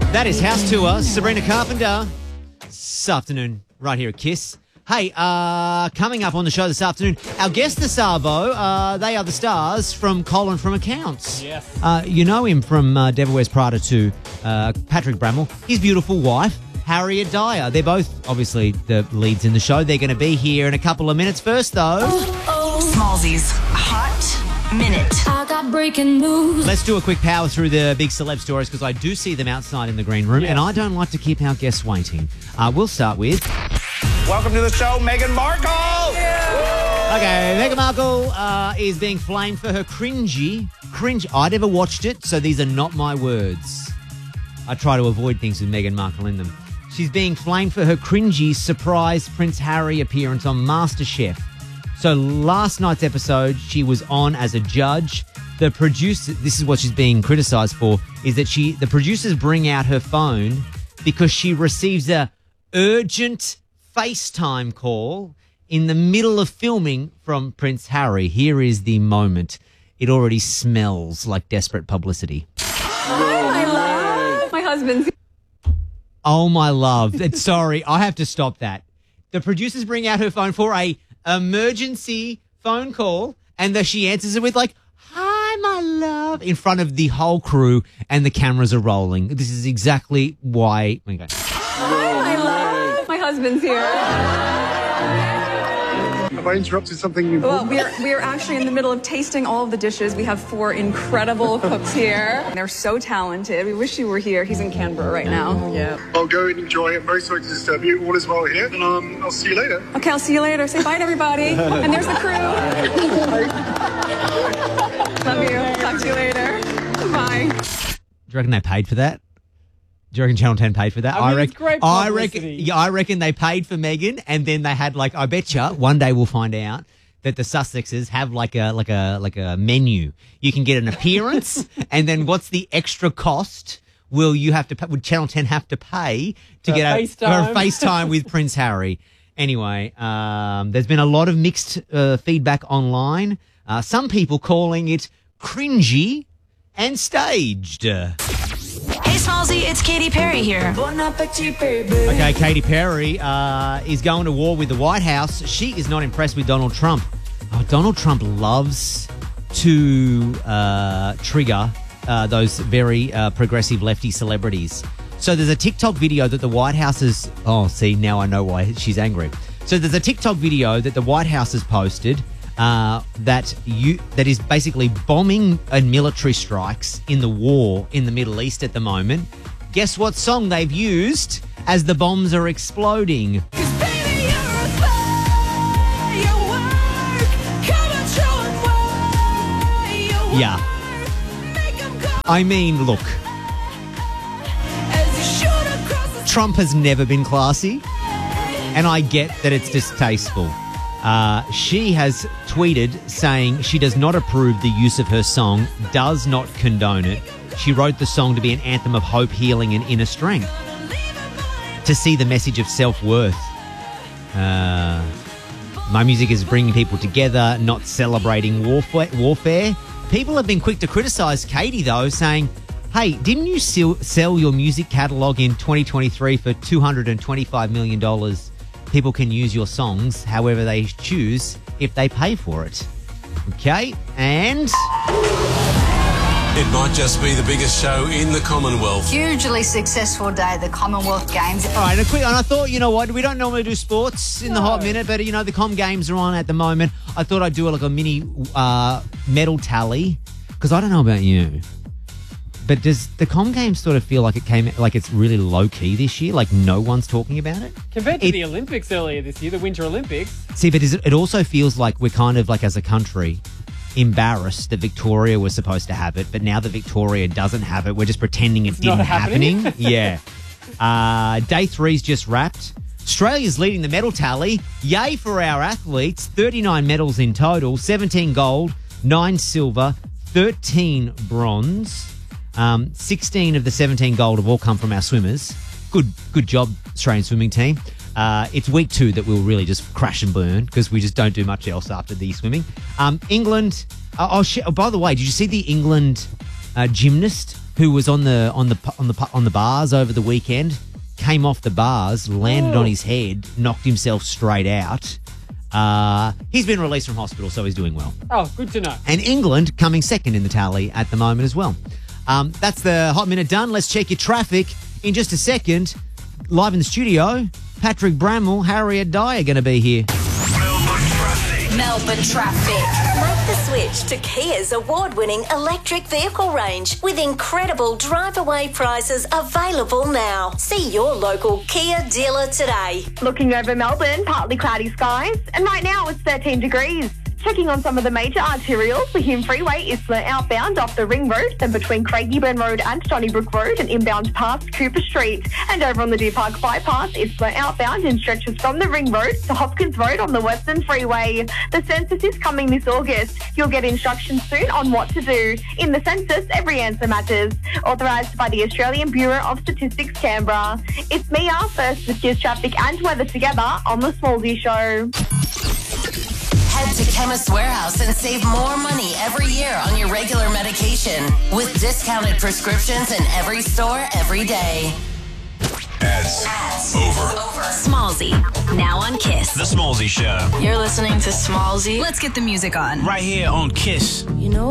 That is House Tour, Sabrina Carpenter. This afternoon, right here at KISS. Hey, coming up on the show this afternoon, our guest, the Savo, they are the stars from Colin from Accounts. Yes. You know him from Devil Wears Prada to Patrick Bramwell, his beautiful wife, Harriet Dyer. They're both, obviously, the leads in the show. They're going to be here in a couple of minutes. First, though... Smallzy's Hot Minute. I got breaking news. Let's do a quick power through the big celeb stories because I do see them outside in the green room, and I don't like to keep our guests waiting. We'll start with... Welcome to the show, Meghan Markle! Okay, Meghan Markle is being flamed for her cringe. I never watched it, so these are not my words. I try to avoid things with Meghan Markle in them. She's being flamed for her cringy surprise Prince Harry appearance on MasterChef. So last night's episode, she was on as a judge. The producer, this is what she's being criticised for, is that the producers bring out her phone because she receives a urgent FaceTime call in the middle of filming from Prince Harry. Here is the moment. It already smells like desperate publicity. Hi, my love. My husband's... Oh, my love. Sorry, I have to stop that. The producers bring out her phone for a emergency phone call, and she answers it with like, "Hi, my love," in front of the whole crew, and the cameras are rolling. This is exactly why... Okay. Hi, my love. My husband's here. Have I interrupted something Well, important? we are actually in the middle of tasting all of the dishes. We have 4 incredible cooks here. They're so talented. We wish you were here. He's in Canberra right now. Yeah. I'll go and enjoy it. I'm very sorry to disturb you. All is well here, and I'll see you later. Okay, I'll see you later. Say bye to everybody. And there's the crew. Love you. Talk to you later. Bye. Do you reckon they paid for that? Do you reckon Channel 10 paid for that? I mean, it's great publicity. I reckon they paid for Meghan, and then they had I betcha one day we'll find out that the Sussexes have like a menu. You can get an appearance, and then what's the extra cost? Would Channel 10 have to pay to get a FaceTime with Prince Harry? Anyway, there's been a lot of mixed feedback online. Some people calling it cringy and staged. Hey, Smallzy, it's Katy Perry here. Okay, Katy Perry is going to war with the White House. She is not impressed with Donald Trump. Oh, Donald Trump loves to trigger those very progressive lefty celebrities. So there's a TikTok video that the White House has... Oh, see, now I know why she's angry. So there's a TikTok video that the White House has posted that is basically bombing and military strikes in the war in the Middle East at the moment. Guess what song they've used as the bombs are exploding? Yeah. I mean, look. Trump has never been classy, and I get that it's distasteful. She has tweeted saying she does not approve the use of her song, does not condone it. She wrote the song to be an anthem of hope, healing, and inner strength. To see the message of self-worth. My music is bringing people together, not celebrating warfare. People have been quick to criticise Katy, though, saying, hey, didn't you sell your music catalogue in 2023 for $225 million? People can use your songs however they choose if they pay for it. Okay, and... It might just be the biggest show in the Commonwealth. Hugely successful day, the Commonwealth Games. All right, and I thought, you know what, we don't normally do sports in the Hot Minute, but, you know, the Com Games are on at the moment. I thought I'd do a mini medal tally, because I don't know about you, but does the Com Games sort of feel like it's really low-key this year? Like no one's talking about it? Compared to the Olympics earlier this year, the Winter Olympics. See, but it also feels like we're kind of, like, as a country, embarrassed that Victoria was supposed to have it, but now that Victoria doesn't have it, we're just pretending it didn't happening. Yeah. Day 3's just wrapped. Australia's leading the medal tally. Yay for our athletes. 39 medals in total. 17 gold, 9 silver, 13 bronze. 16 of the 17 gold have all come from our swimmers. Good job, Australian swimming team. It's week 2 that we'll really just crash and burn because we just don't do much else after the swimming. England. By the way, did you see the England gymnast who was on the bars over the weekend, came off the bars, landed on his head, knocked himself straight out. He's been released from hospital, so he's doing well. Oh, good to know. And England coming second in the tally at the moment as well. That's the Hot Minute done. Let's check your traffic in just a second. Live in the studio, Patrick Bramwell, Harriet Dye are going to be here. Melbourne traffic. Make the switch to Kia's award-winning electric vehicle range with incredible drive-away prices available now. See your local Kia dealer today. Looking over Melbourne, partly cloudy skies, and right now it's 13 degrees. Checking on some of the major arterials, the Hume Freeway is slow outbound off the Ring Road, then between Craigieburn Road and Donnybrook Road and inbound past Cooper Street. And over on the Deer Park Bypass, it's slow outbound and stretches from the Ring Road to Hopkins Road on the Western Freeway. The census is coming this August. You'll get instructions soon on what to do. In the census, every answer matters. Authorised by the Australian Bureau of Statistics, Canberra. It's Mia, first with Kia's traffic and weather together on The Smallsy Show. Head to Chemist Warehouse and save more money every year on your regular medication with discounted prescriptions in every store every day. Ads over. Smallsy, now on Kiss. The Smallsy Show. You're listening to Smallsy. Let's get the music on. Right here on Kiss. You know